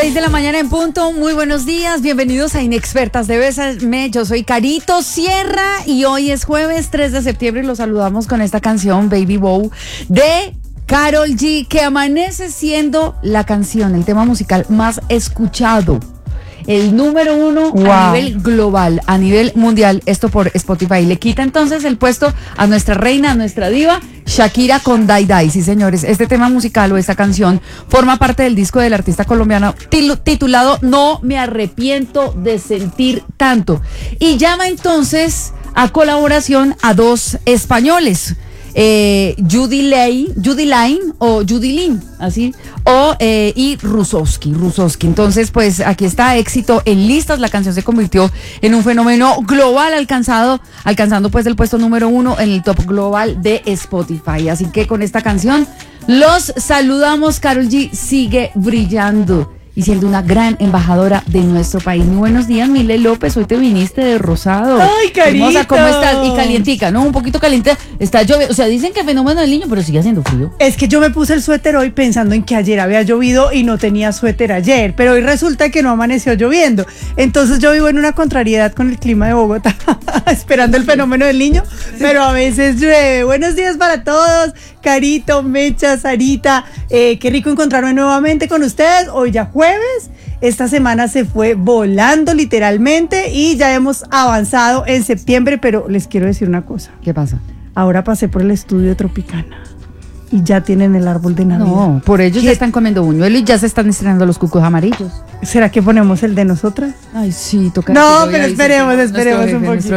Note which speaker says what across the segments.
Speaker 1: 6 de la mañana en punto, muy buenos días, bienvenidos a Inexpertas de Bésame, yo soy Carito Sierra y hoy es jueves 3 de septiembre y los saludamos con esta canción Baby Bow de Karol G, que amanece siendo la canción, el tema musical más escuchado, el número uno a nivel global, a nivel mundial, esto por Spotify. Le quita entonces el puesto a nuestra reina, a nuestra diva, Shakira con Die Die. Sí, señores, este tema musical o esta canción forma parte del disco del artista colombiano titulado No me arrepiento de sentir tanto. Y llama entonces a colaboración a dos españoles. Judy Line o Judy Lin, así, y Rusowski. Entonces, pues aquí está, éxito en listas. La canción se convirtió en un fenómeno global, alcanzando pues el puesto número 1 en el top global de Spotify. Así que con esta canción los saludamos. Karol G sigue brillando y siendo una gran embajadora de nuestro país. Muy buenos días, Mile López, hoy te viniste de rosado.
Speaker 2: ¡Ay, Carito!
Speaker 1: Hermosa, ¿cómo estás? Y calientica, ¿no? Un poquito caliente, está lloviendo, o sea, dicen que fenómeno del niño, pero sigue haciendo frío.
Speaker 2: Es que yo me puse el suéter hoy pensando en que ayer había llovido y no tenía suéter ayer, pero hoy resulta que no amaneció lloviendo. Entonces yo vivo en una contrariedad con el clima de Bogotá, esperando el fenómeno del niño, pero a veces llueve. Buenos días para todos, Carito, Mecha, Sarita, qué rico encontrarme nuevamente con ustedes. Hoy ya jueves, esta semana se fue volando literalmente y ya hemos avanzado en septiembre, pero les quiero decir una cosa.
Speaker 1: ¿Qué pasa?
Speaker 2: Ahora pasé por el estudio de Tropicana y ya tienen el árbol de Navidad.
Speaker 1: No, por ellos ya están comiendo buñuelo y ya se están estrenando los cucos amarillos.
Speaker 2: ¿Será que ponemos el de nosotras?
Speaker 1: Ay, sí, toca.
Speaker 2: No, pero esperemos un poquito.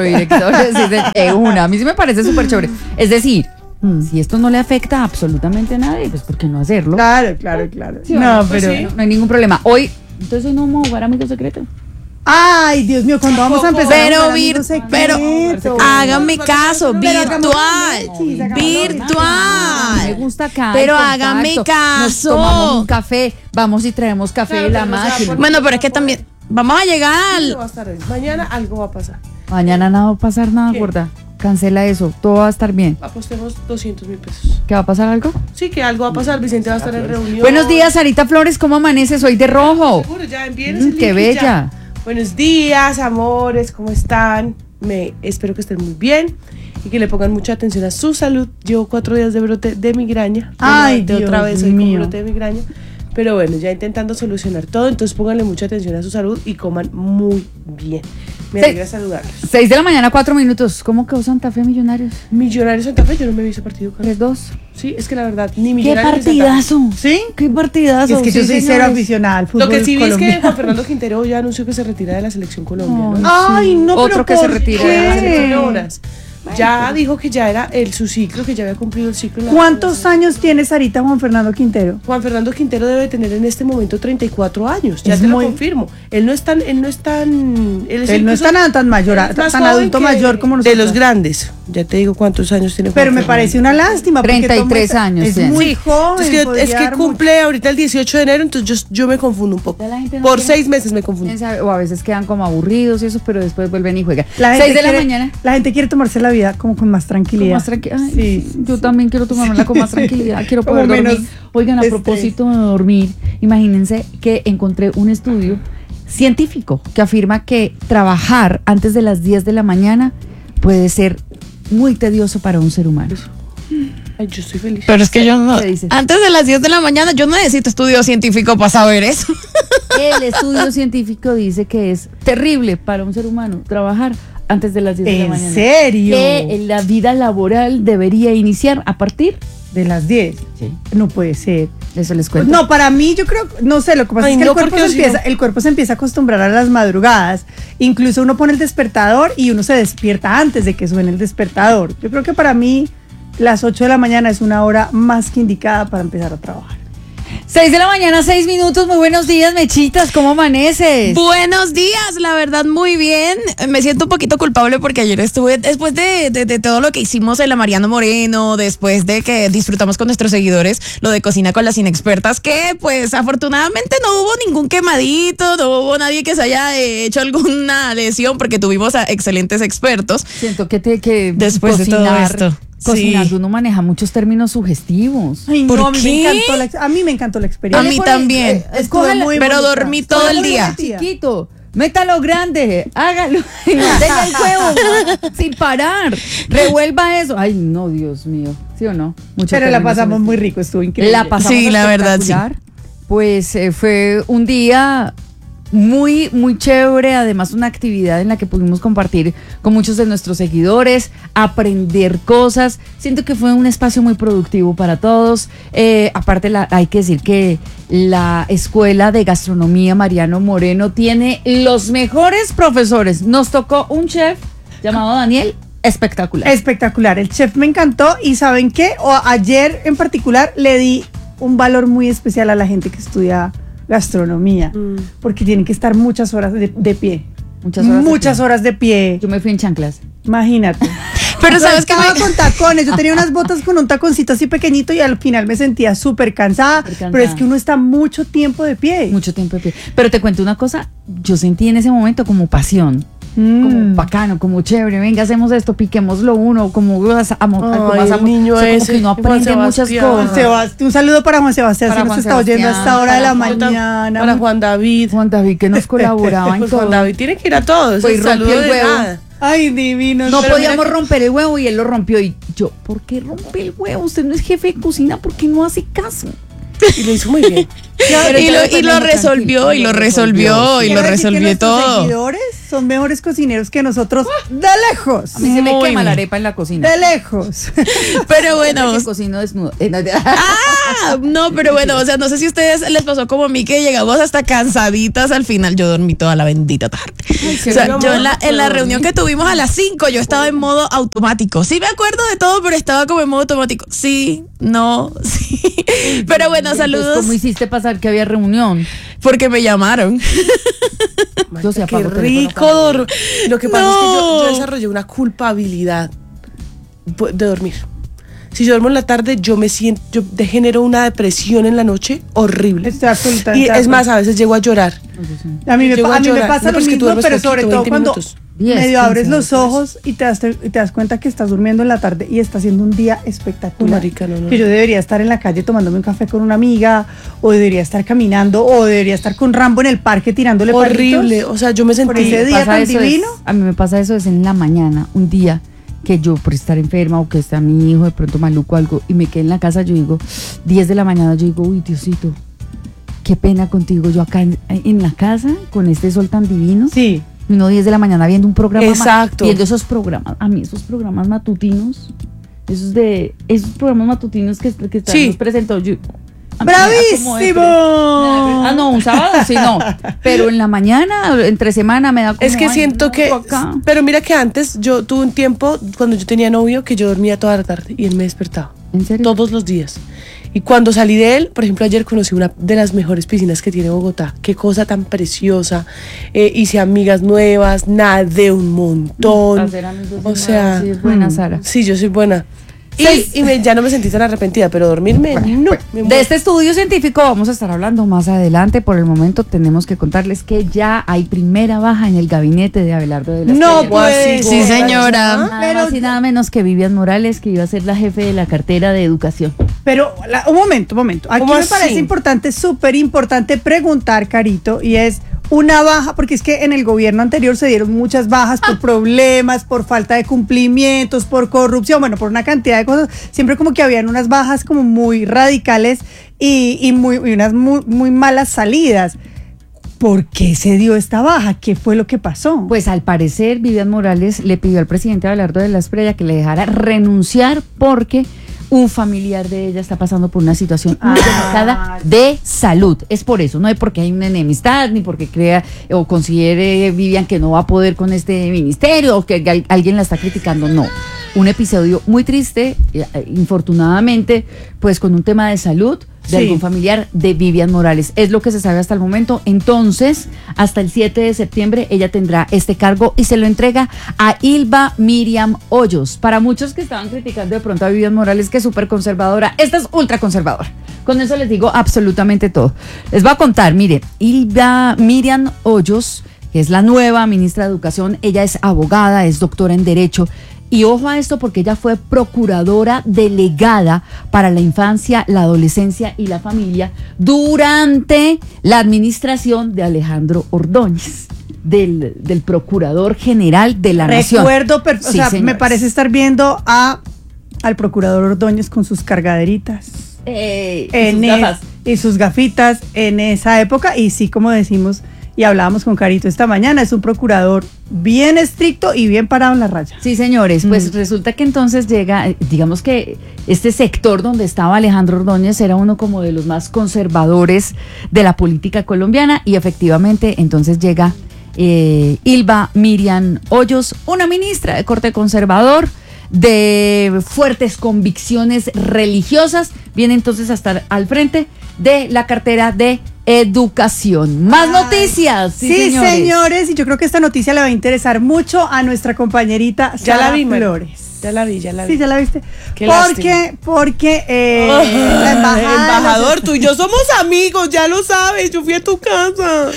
Speaker 1: A mí sí me parece súper chévere. Es decir, si esto no le afecta absolutamente a nadie, pues ¿por qué no hacerlo?
Speaker 2: Claro.
Speaker 1: Sí,
Speaker 2: no,
Speaker 1: pues
Speaker 2: pero
Speaker 1: sí, no hay ningún problema. Hoy, entonces hoy no vamos a jugar Amigo Secreto.
Speaker 2: Ay, Dios mío, cuando vamos a empezar
Speaker 3: pero háganme caso, virtual.
Speaker 1: Me gusta acá.
Speaker 3: Pero háganme caso.
Speaker 1: Nos tomamos un café, vamos y traemos café de la máquina.
Speaker 3: Bueno, pero es que también vamos a llegar al...
Speaker 4: Mañana algo va a pasar.
Speaker 1: Mañana no va a pasar nada, gorda. Cancela eso, todo va a estar bien.
Speaker 4: Apostemos 200.000 pesos.
Speaker 1: ¿Qué va a pasar algo?
Speaker 4: Sí, que algo va a pasar. Vicente va a estar en reunión.
Speaker 1: Buenos días, Sarita Flores, ¿cómo amaneces? Hoy de rojo.
Speaker 4: Seguro, ya vienes
Speaker 1: Qué bella.
Speaker 4: ya. Buenos días, amores, ¿cómo están? Espero que estén muy bien y que le pongan mucha atención a su salud. Llevo 4 días de brote de migraña.
Speaker 2: Ay,
Speaker 4: Dios
Speaker 2: Dios
Speaker 4: otra vez hoy
Speaker 2: mío.
Speaker 4: con brote de migraña. Pero bueno, ya intentando solucionar todo, entonces pónganle mucha atención a su salud y coman muy bien. Me alegra saludarlos.
Speaker 1: 6 de la mañana, 4 minutos. ¿Cómo quedó Santa Fe Millonarios?
Speaker 4: Millonarios Santa Fe, yo no me vi ese partido.
Speaker 1: 3-2.
Speaker 4: Sí, es que la verdad, ni
Speaker 1: ¡Qué
Speaker 4: Millonarios
Speaker 1: partidazo!
Speaker 2: ¿Sí?
Speaker 1: ¡Qué partidazo!
Speaker 2: Es que yo
Speaker 1: Sí,
Speaker 2: soy cero
Speaker 1: señores.
Speaker 2: aficionada al fútbol
Speaker 4: Lo que sí vi es que
Speaker 2: colombiano.
Speaker 4: Juan Fernando Quintero ya anunció que se retira de la selección Colombia, ¿no?
Speaker 2: Ay, no,
Speaker 1: Otro
Speaker 2: pero
Speaker 1: que se
Speaker 2: ¿por
Speaker 1: retira
Speaker 2: qué?
Speaker 1: de la
Speaker 4: Hace horas. Ya dijo que ya era su ciclo, que ya había cumplido el ciclo.
Speaker 2: ¿Cuántos años tiene Sarita Juan Fernando Quintero?
Speaker 4: Juan Fernando Quintero debe tener en este momento 34 años, ya
Speaker 2: Es
Speaker 4: te
Speaker 2: muy-
Speaker 4: lo confirmo. Él no es tan
Speaker 2: Él no es
Speaker 4: incluso-
Speaker 2: tan mayor,
Speaker 4: él es más
Speaker 2: tan
Speaker 4: joven
Speaker 2: adulto
Speaker 4: que
Speaker 2: mayor como
Speaker 4: de
Speaker 2: nosotros.
Speaker 4: los grandes. Ya te digo cuántos años tiene Juan
Speaker 2: Pero me
Speaker 4: Fernando.
Speaker 2: parece una lástima. porque
Speaker 1: 33
Speaker 2: toma-
Speaker 1: años
Speaker 2: Es
Speaker 1: tiene.
Speaker 2: muy
Speaker 4: Sí,
Speaker 2: joven.
Speaker 4: es que
Speaker 2: podría dar
Speaker 4: cumple ahorita el 18 de enero, entonces yo me confundo un poco.
Speaker 1: Ya la gente no
Speaker 4: Por
Speaker 1: quiere-
Speaker 4: 6 meses me confundo.
Speaker 1: ¿Quién sabe? O a veces quedan como aburridos y eso, pero después vuelven y juegan.
Speaker 2: La gente
Speaker 1: 6 de la
Speaker 2: quiere-
Speaker 1: mañana.
Speaker 2: La gente quiere tomarse la vida como con más tranquilidad.
Speaker 1: Más tranquila.
Speaker 2: Sí.
Speaker 1: Yo también quiero tomármela con más tranquilidad. Quiero
Speaker 2: Como
Speaker 1: poder dormir.
Speaker 2: menos
Speaker 1: Oigan, a
Speaker 2: estrés.
Speaker 1: propósito de dormir, imagínense que encontré un estudio científico que afirma que trabajar antes de las 10 de la mañana puede ser muy tedioso para un ser humano.
Speaker 4: Ay, yo estoy feliz.
Speaker 3: Pero es que yo no...
Speaker 1: ¿Qué dices?
Speaker 3: Antes de las 10 de la mañana yo no necesito estudio científico para saber eso.
Speaker 1: El estudio científico dice que es terrible para un ser humano trabajar antes de las 10 de la
Speaker 2: ¿En
Speaker 1: mañana.
Speaker 2: serio?
Speaker 1: Que la vida laboral debería iniciar a partir
Speaker 2: De las 10.
Speaker 1: Sí.
Speaker 2: No puede ser.
Speaker 1: Eso les cuento.
Speaker 2: No, para mí yo creo, no sé, lo que pasa
Speaker 4: Ay,
Speaker 2: es que
Speaker 4: no,
Speaker 2: el cuerpo,
Speaker 4: porque si no-
Speaker 2: el cuerpo se empieza a acostumbrar a las madrugadas. Incluso uno pone el despertador y uno se despierta antes de que suene el despertador. Yo creo que para mí las 8 de la mañana es una hora más que indicada para empezar a trabajar.
Speaker 1: 6 de la mañana, 6 minutos. Muy buenos días, Mechitas. ¿Cómo amaneces?
Speaker 3: Buenos días, la verdad muy bien. Me siento un poquito culpable porque ayer estuve, después de todo lo que hicimos en la Mariano Moreno, después de que disfrutamos con nuestros seguidores, lo de Cocina con las Inexpertas, que pues afortunadamente no hubo ningún quemadito, no hubo nadie que se haya hecho alguna lesión porque tuvimos a excelentes expertos.
Speaker 1: Siento que
Speaker 3: Después de todo
Speaker 1: cocinar
Speaker 3: esto.
Speaker 1: Cocinando uno maneja muchos términos sugestivos.
Speaker 2: Ay,
Speaker 3: ¿Por
Speaker 2: no, a mí
Speaker 3: qué?
Speaker 2: me encantó la
Speaker 3: A
Speaker 2: experiencia.
Speaker 3: mí también.
Speaker 2: Estuvo
Speaker 1: Escógela,
Speaker 2: muy
Speaker 3: pero
Speaker 2: bonita.
Speaker 3: dormí todo el
Speaker 2: Muy
Speaker 3: día.
Speaker 2: divertida.
Speaker 1: Chiquito, métalo grande, hágalo, y mantenga el huevo sin parar, revuelva eso. Ay, no, Dios mío, ¿sí o no? Mucho
Speaker 2: Pero la
Speaker 1: término
Speaker 2: pasamos
Speaker 1: sugestivo.
Speaker 2: muy rico, estuvo increíble.
Speaker 1: La pasamos
Speaker 3: Sí, la verdad, sí.
Speaker 1: espectacular. Pues fue un día muy, muy chévere, además una actividad en la que pudimos compartir con muchos de nuestros seguidores, aprender cosas. Siento que fue un espacio muy productivo para todos. Aparte, hay que decir que la Escuela de Gastronomía Mariano Moreno tiene los mejores profesores. Nos tocó un chef llamado Daniel, espectacular.
Speaker 2: Espectacular, el chef me encantó y ¿saben qué? Ayer en particular le di un valor muy especial a la gente que estudia gastronomía, porque tienen que estar muchas horas de pie.
Speaker 1: Muchas horas de pie.
Speaker 2: de pie.
Speaker 1: Yo me fui en chanclas.
Speaker 2: Imagínate.
Speaker 3: Pero
Speaker 2: Yo
Speaker 3: sabes que
Speaker 2: estaba con tacones, yo tenía unas botas con un taconcito así pequeñito y al final me sentía súper cansada, pero es que uno está mucho tiempo de pie.
Speaker 1: Mucho tiempo de pie. Pero te cuento una cosa, yo sentí en ese momento como pasión. Como bacano, como chévere, venga, hacemos esto, piquémoslo uno, como
Speaker 4: el niño
Speaker 1: como
Speaker 4: ese,
Speaker 1: que uno aprende
Speaker 4: Juan
Speaker 1: muchas
Speaker 4: Sebastián.
Speaker 1: cosas.
Speaker 2: Un saludo para Juan Sebastián,
Speaker 1: Para
Speaker 2: si nos
Speaker 1: Juan
Speaker 2: está oyendo a esta
Speaker 1: Sebastián,
Speaker 2: hora de la
Speaker 1: para Juan-
Speaker 2: mañana.
Speaker 4: Para Juan David.
Speaker 1: Juan David, que nos colaboraba en
Speaker 4: Pues
Speaker 1: todo.
Speaker 4: Juan David tiene que ir a todos.
Speaker 1: Pues rompió
Speaker 4: saludo
Speaker 1: el
Speaker 4: de
Speaker 1: huevo.
Speaker 4: nada.
Speaker 2: Ay, divino.
Speaker 1: No
Speaker 2: pero
Speaker 1: podíamos
Speaker 2: mira
Speaker 1: romper el huevo y él lo rompió. Y yo, ¿por qué rompe el huevo? Usted no es jefe de cocina, ¿por qué no hace caso?
Speaker 4: Y lo hizo muy bien.
Speaker 1: Pero
Speaker 3: Y
Speaker 1: entonces
Speaker 3: lo
Speaker 1: tenemos
Speaker 3: resolvió,
Speaker 1: tranquilo,
Speaker 3: y lo resolvió, y
Speaker 2: quiero
Speaker 3: lo
Speaker 2: decir que
Speaker 3: resolvió
Speaker 2: nuestros
Speaker 3: todo.
Speaker 2: seguidores son mejores cocineros que nosotros de lejos.
Speaker 1: A mí se me
Speaker 3: Muy
Speaker 1: quema la
Speaker 3: bien.
Speaker 1: arepa en la cocina.
Speaker 2: De lejos.
Speaker 3: Pero bueno,
Speaker 1: Que cocino desnudo.
Speaker 3: no, pero bueno, o sea, no sé si a ustedes les pasó como a mí que llegamos hasta cansaditas al final. Yo dormí toda la bendita tarde.
Speaker 1: qué
Speaker 3: O sea,
Speaker 4: rico.
Speaker 3: yo en la reunión que tuvimos a las 5, yo estaba en modo automático. Sí me acuerdo de todo, pero estaba como en modo automático. Sí, no, sí. Pero bueno,
Speaker 1: Entonces,
Speaker 3: saludos
Speaker 1: ¿cómo hiciste pasar que había reunión?
Speaker 3: porque me llamaron.
Speaker 1: Yo se
Speaker 4: Qué
Speaker 1: apago el teléfono
Speaker 4: rico
Speaker 1: para-
Speaker 4: dormir. Lo que pasa es que
Speaker 3: No.
Speaker 4: yo desarrollé una culpabilidad de dormir. Si yo duermo en la tarde, yo genero una depresión en la noche horrible.
Speaker 2: Estoy absolutamente
Speaker 4: Y
Speaker 2: de
Speaker 4: es
Speaker 2: acuerdo.
Speaker 4: más, a veces llego a llorar.
Speaker 2: A mí me
Speaker 4: Llego a llorar.
Speaker 2: pasa
Speaker 4: No,
Speaker 2: lo
Speaker 4: pero es que tú
Speaker 2: mismo,
Speaker 4: duermes
Speaker 2: pero
Speaker 4: poquito,
Speaker 2: sobre todo
Speaker 4: 20
Speaker 2: cuando
Speaker 4: minutos.
Speaker 1: 10,
Speaker 2: medio abres
Speaker 1: 15
Speaker 2: los ojos y te das cuenta que estás durmiendo en la tarde y está siendo un día espectacular.
Speaker 4: No, marica, no.
Speaker 2: Que yo debería estar en la calle tomándome un café con una amiga, o debería estar caminando, o debería estar con Rambo en el parque tirándole
Speaker 4: Horrible.
Speaker 2: palitos.
Speaker 4: O sea, yo me
Speaker 2: Por
Speaker 4: sentí.
Speaker 2: ese día
Speaker 1: Pasa
Speaker 2: tan
Speaker 1: eso
Speaker 2: divino.
Speaker 1: a mí me pasa eso es en la mañana, un día que yo por estar enferma o que está mi hijo de pronto maluco o algo y me quedé en la casa, yo digo, 10 de la mañana, yo digo, uy, Diosito, qué pena contigo, yo acá en la casa con este sol tan divino.
Speaker 2: Sí.
Speaker 1: Y uno 10 de la mañana viendo un programa.
Speaker 4: Exacto.
Speaker 1: Viendo esos programas. A mí esos programas matutinos, esos programas matutinos que
Speaker 4: Sí.
Speaker 1: nos presentó. A mí me da como
Speaker 2: ¡Bravísimo!
Speaker 1: no, un sábado sí, no. Pero en la mañana, entre semana me da como.
Speaker 4: Es que
Speaker 1: ay,
Speaker 4: siento
Speaker 1: no,
Speaker 4: que.
Speaker 1: acá.
Speaker 4: Pero mira que antes yo tuve un tiempo, cuando yo tenía novio, que yo dormía toda la tarde y él me despertaba.
Speaker 1: ¿En serio?
Speaker 4: Todos los días. Y cuando salí de él, por ejemplo, ayer conocí una de las mejores piscinas que tiene Bogotá. Qué cosa tan preciosa. Hice amigas nuevas, nadé un montón.
Speaker 1: Hacer amigos
Speaker 4: O
Speaker 1: de
Speaker 4: sea,
Speaker 1: nuevo, sí, es buena, Sara.
Speaker 4: Sí, yo soy buena.
Speaker 1: Seis.
Speaker 4: Ya no me sentí tan arrepentida, pero dormirme, no. me
Speaker 1: De
Speaker 4: muero.
Speaker 1: este estudio científico vamos a estar hablando más adelante. Por el momento tenemos que contarles que ya hay primera baja en el gabinete de Abelardo de la
Speaker 2: No,
Speaker 1: Estrella.
Speaker 2: pues.
Speaker 3: Sí, señora.
Speaker 1: Nada más y nada menos que Vivian Morales, que iba a ser la jefe de la cartera de educación.
Speaker 2: Pero un momento. Aquí
Speaker 4: ¿Cómo
Speaker 2: me
Speaker 4: así?
Speaker 2: parece importante, súper importante preguntar, Carito, y es una baja, porque es que en el gobierno anterior se dieron muchas bajas por problemas, por falta de cumplimientos, por corrupción, bueno, por una cantidad de cosas. Siempre como que habían unas bajas como muy radicales y unas muy malas salidas. ¿Por qué se dio esta baja? ¿Qué fue lo que pasó?
Speaker 1: Pues al parecer Vivian Morales le pidió al presidente Abelardo de la Espriella que le dejara renunciar porque un familiar de ella está pasando por una situación muy delicada de salud. Es por eso, no es porque hay una enemistad, ni porque crea o considere Vivian que no va a poder con este ministerio o que alguien la está criticando, no. Un episodio muy triste, infortunadamente, pues con un tema de salud de
Speaker 2: Sí.
Speaker 1: algún familiar de Vivian Morales. Es lo que se sabe hasta el momento. Entonces, hasta el 7 de septiembre, ella tendrá este cargo y se lo entrega a Ilva Miriam Hoyos. Para muchos que estaban criticando de pronto a Vivian Morales, que es súper conservadora, esta es ultra conservadora. Con eso les digo absolutamente todo. Les voy a contar, mire, Ilva Miriam Hoyos, que es la nueva ministra de Educación, ella es abogada, es doctora en Derecho, Y ojo a esto porque ella fue procuradora delegada para la infancia, la adolescencia y la familia durante la administración de Alejandro Ordóñez, del Procurador General de la Nación.
Speaker 2: Recuerdo, o
Speaker 1: Sí,
Speaker 2: sea,
Speaker 1: señores.
Speaker 2: me parece estar viendo al procurador Ordóñez con sus cargaderitas.
Speaker 1: Y sus gafas.
Speaker 2: Y sus gafitas en esa época. Y sí, como decimos y hablábamos con Carito esta mañana, es un procurador bien estricto y bien parado en la raya.
Speaker 1: Sí, señores, pues resulta que entonces llega, digamos que este sector donde estaba Alejandro Ordóñez era uno como de los más conservadores de la política colombiana y efectivamente entonces llega Ilva Miriam Hoyos, una ministra de corte conservador, de fuertes convicciones religiosas, viene entonces a estar al frente de la cartera de Educación. Más noticias.
Speaker 2: Sí, señores, y yo creo que esta noticia le va a interesar mucho a nuestra compañerita
Speaker 4: Ya
Speaker 2: Sara
Speaker 4: la vi, Mar.
Speaker 2: Flores.
Speaker 4: Ya la vi.
Speaker 2: Sí, ya la viste.
Speaker 4: Qué
Speaker 2: Porque la
Speaker 4: Embajador, tú y yo somos amigos, ya lo sabes, yo fui a tu casa.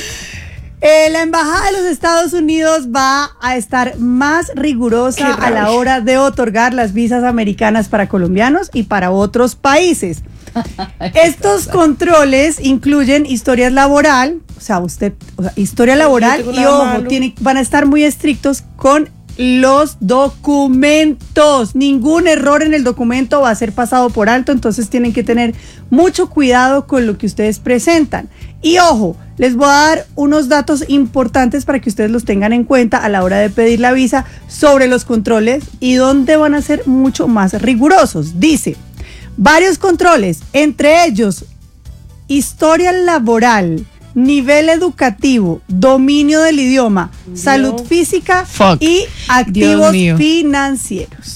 Speaker 2: La embajada de los Estados Unidos va a estar más rigurosa a la hora de otorgar las visas americanas para colombianos y para otros países. Estos controles incluyen historia laboral, historia laboral
Speaker 4: tengo
Speaker 2: y
Speaker 4: nada
Speaker 2: ojo,
Speaker 4: malo.
Speaker 2: van a estar muy estrictos con los documentos. Ningún error en el documento va a ser pasado por alto, entonces tienen que tener mucho cuidado con lo que ustedes presentan. Y ojo, les voy a dar unos datos importantes para que ustedes los tengan en cuenta a la hora de pedir la visa sobre los controles y dónde van a ser mucho más rigurosos. Dice, varios controles, entre ellos historia laboral, nivel educativo, dominio del idioma, salud física
Speaker 3: Fuck.
Speaker 2: y
Speaker 3: Dios
Speaker 2: activos
Speaker 3: mío.
Speaker 2: financieros.